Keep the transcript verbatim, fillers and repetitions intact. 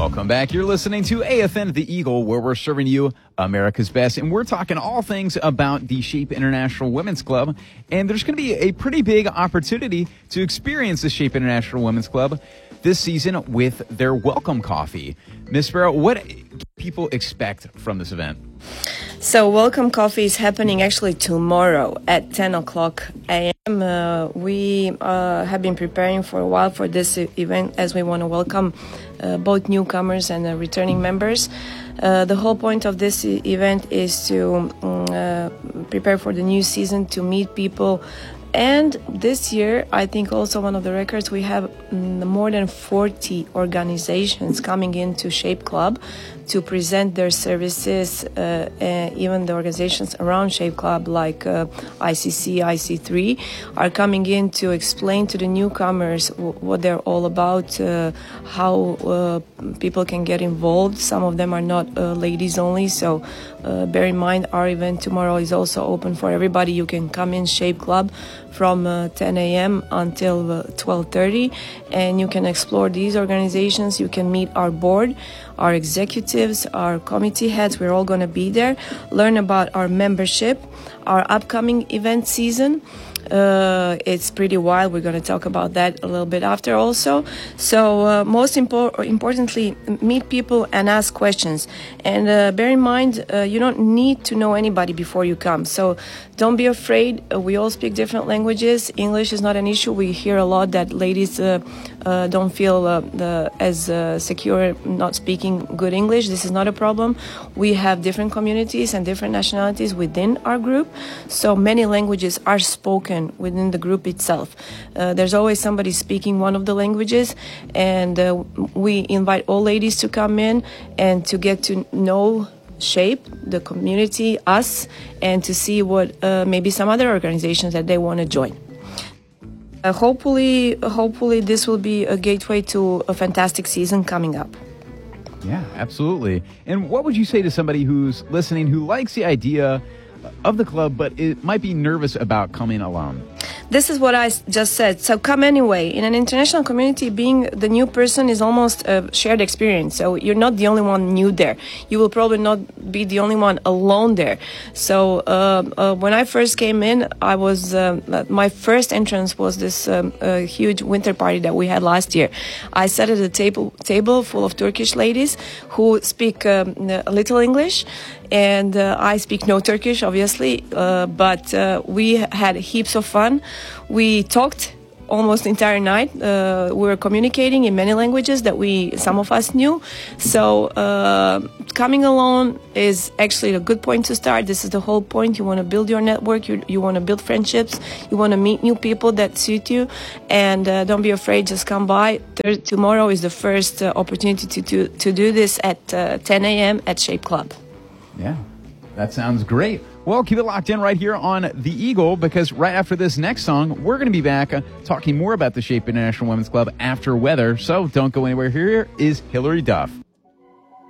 Welcome back. You're listening to A F N The Eagle, where we're serving you America's best. And we're talking all things about the Shape International Women's Club. And there's going to be a pretty big opportunity to experience the Shape International Women's Club this season with their welcome coffee. Miss Sparrow, what can people expect from this event? So welcome coffee is happening actually tomorrow at ten o'clock a m Uh, we uh, have been preparing for a while for this event, as we want to welcome uh, both newcomers and uh, returning members. Uh, the whole point of this e- event is to um, uh, prepare for the new season, to meet people. And this year, I think also one of the records, we have mm, more than forty organizations coming into Shape Club to present their services, uh, uh, even the organizations around Shape Club like uh, I C C, I C three are coming in to explain to the newcomers w- what they're all about, uh, how uh, people can get involved. Some of them are not uh, ladies only, so uh, bear in mind our event tomorrow is also open for everybody. You can come in Shape Club from uh, ten a m until uh, twelve thirty, and you can explore these organizations. You can meet our board, our executives, our committee heads. We're all going to be there. Learn about our membership, our upcoming event season. Uh, it's pretty wild. We're going to talk about that a little bit after also. So uh, most impor- importantly, meet people and ask questions. And uh, bear in mind, uh, you don't need to know anybody before you come. So don't be afraid. Uh, we all speak different languages. English is not an issue. We hear a lot that ladies uh, uh, don't feel uh, the, as uh, secure not speaking good English. This is not a problem. We have different communities and different nationalities within our group. So many languages are spoken within the group itself. Uh, there's always somebody speaking one of the languages, and uh, we invite all ladies to come in and to get to know Shape, the community, us, and to see what uh, maybe some other organizations that they want to join. Uh, hopefully, hopefully this will be a gateway to a fantastic season coming up. Yeah, absolutely. And what would you say to somebody who's listening who likes the idea of the club, but it might be nervous about coming alone? This is what I just said. So come anyway. In an international community, being the new person is almost a shared experience. So you're not the only one new there. You will probably not be the only one alone there. So uh, uh, when I first came in, I was uh, my first entrance was this um, uh, huge winter party that we had last year. I sat at a table table full of Turkish ladies who speak um, a little English, and uh, I speak no Turkish, obviously, uh, but uh, we had heaps of fun. We talked almost the entire night. Uh, we were communicating in many languages that we, some of us knew. So uh, coming alone is actually a good point to start. This is the whole point. You want to build your network. You, you want to build friendships. You want to meet new people that suit you. And uh, don't be afraid. Just come by. There, tomorrow is the first uh, opportunity to, to, to do this at uh, ten a m at Shape Club. Yeah, that sounds great. Well, keep it locked in right here on The Eagle, because right after this next song, we're going to be back uh, talking more about the Shape International Women's Club after weather. So don't go anywhere. Here is Hillary Duff.